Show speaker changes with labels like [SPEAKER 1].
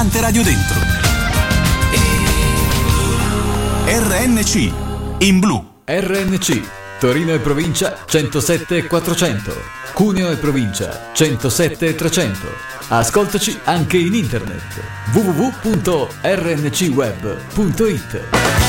[SPEAKER 1] tante radio dentro. RNC in blu.
[SPEAKER 2] RNC Torino e provincia 107 e 400, Cuneo e provincia 107 e 300. Ascoltaci anche in internet www.rncweb.it.